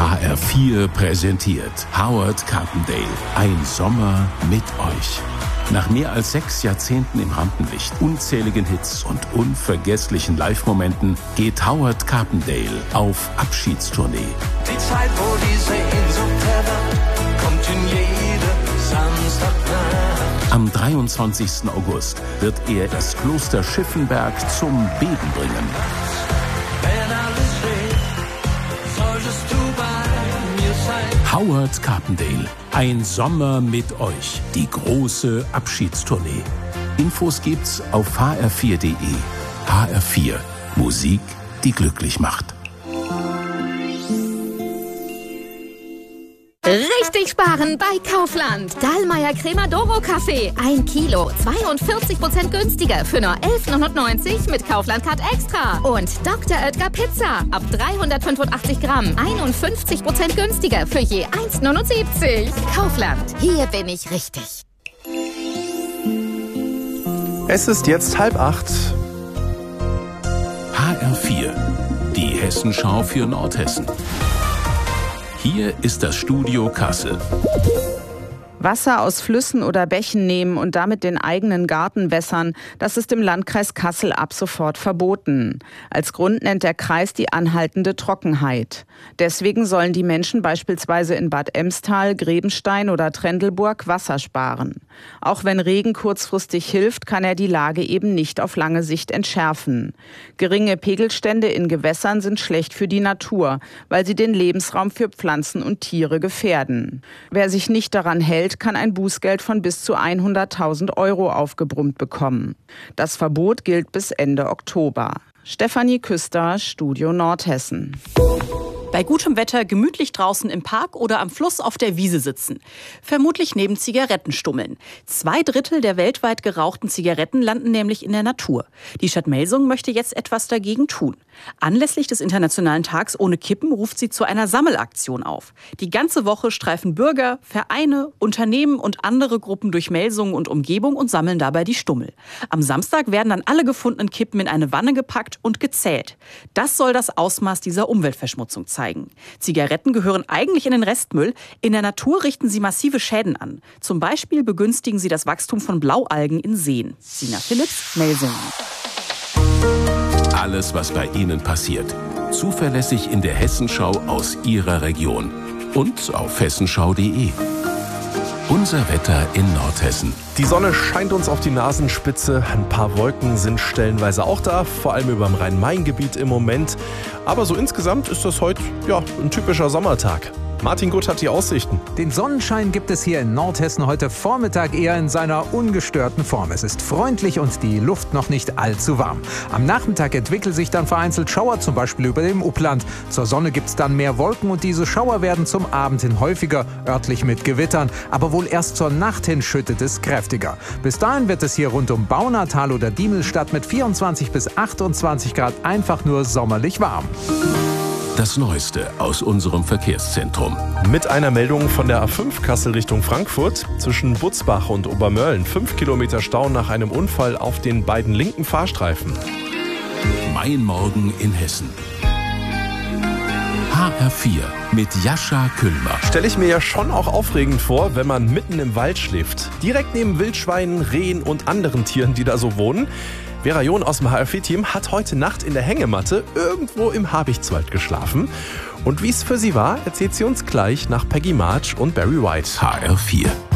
HR4 präsentiert Howard Carpendale. Ein Sommer mit euch. Nach mehr als 6 Jahrzehnten im Rampenlicht, unzähligen Hits und unvergesslichen Live-Momenten geht Howard Carpendale auf Abschiedstournee. Die Zeit, wo diese Sehnsucht herrscht, kommt in jede Samstagnacht. Am 23. August wird er das Kloster Schiffenberg zum Beben bringen. Wenn alles steht, solltest du bei mir sein. Howard Carpendale. Ein Sommer mit euch. Die große Abschiedstournee. Infos gibt's auf hr4.de. HR4. Musik, die glücklich macht. Richtig sparen bei Kaufland. Dallmayr Crema-Doro Kaffee. 1 Kilo, 42% günstiger für nur 11,99 mit Kaufland-Card Extra. Und Dr. Oetker Pizza. Ab 385 Gramm, 51% günstiger für je 1,79. Kaufland. Hier bin ich richtig. Es ist jetzt 7:30. HR4. Die Hessenschau für Nordhessen. Hier ist das Studio Kassel. Wasser aus Flüssen oder Bächen nehmen und damit den eigenen Garten wässern, das ist im Landkreis Kassel ab sofort verboten. Als Grund nennt der Kreis die anhaltende Trockenheit. Deswegen sollen die Menschen beispielsweise in Bad Emstal, Grebenstein oder Trendelburg Wasser sparen. Auch wenn Regen kurzfristig hilft, kann er die Lage eben nicht auf lange Sicht entschärfen. Geringe Pegelstände in Gewässern sind schlecht für die Natur, weil sie den Lebensraum für Pflanzen und Tiere gefährden. Wer sich nicht daran hält, kann ein Bußgeld von bis zu 100.000 € aufgebrummt bekommen. Das Verbot gilt bis Ende Oktober. Stefanie Küster, Studio Nordhessen. Bei gutem Wetter gemütlich draußen im Park oder am Fluss auf der Wiese sitzen. Vermutlich neben Zigarettenstummeln. 2/3 der weltweit gerauchten Zigaretten landen nämlich in der Natur. Die Stadt Melsungen möchte jetzt etwas dagegen tun. Anlässlich des Internationalen Tags ohne Kippen ruft sie zu einer Sammelaktion auf. Die ganze Woche streifen Bürger, Vereine, Unternehmen und andere Gruppen durch Melsungen und Umgebung und sammeln dabei die Stummel. Am Samstag werden dann alle gefundenen Kippen in eine Wanne gepackt und gezählt. Das soll das Ausmaß dieser Umweltverschmutzung zeigen. Zigaretten gehören eigentlich in den Restmüll. In der Natur richten sie massive Schäden an. Zum Beispiel begünstigen sie das Wachstum von Blaualgen in Seen. Sina Philipps, Melsungen. Alles, was bei Ihnen passiert. Zuverlässig in der Hessenschau aus Ihrer Region. Und auf hessenschau.de. Unser Wetter in Nordhessen. Die Sonne scheint uns auf die Nasenspitze. Ein paar Wolken sind stellenweise auch da, vor allem über dem Rhein-Main-Gebiet im Moment. Aber so insgesamt ist das heute ein typischer Sommertag. Martin Gutt hat die Aussichten. Den Sonnenschein gibt es hier in Nordhessen heute Vormittag eher in seiner ungestörten Form. Es ist freundlich und die Luft noch nicht allzu warm. Am Nachmittag entwickeln sich dann vereinzelt Schauer, zum Beispiel über dem Upland. Zur Sonne gibt es dann mehr Wolken und diese Schauer werden zum Abend hin häufiger, örtlich mit Gewittern. Aber wohl erst zur Nacht hin schüttet es kräftiger. Bis dahin wird es hier rund um Baunatal oder Diemelstadt mit 24 bis 28 Grad einfach nur sommerlich warm. Das Neueste aus unserem Verkehrszentrum. Mit einer Meldung von der A5 Kassel Richtung Frankfurt. Zwischen Butzbach und Obermörlen 5 Kilometer Stau nach einem Unfall auf den beiden linken Fahrstreifen. Mein Morgen in Hessen. HR4 mit Jascha Küllmer. Stelle ich mir ja schon auch aufregend vor, wenn man mitten im Wald schläft. Direkt neben Wildschweinen, Rehen und anderen Tieren, die da so wohnen. Vera John aus dem HR4-Team hat heute Nacht in der Hängematte irgendwo im Habichtswald geschlafen. Und wie es für sie war, erzählt sie uns gleich nach Peggy March und Barry White. HR4.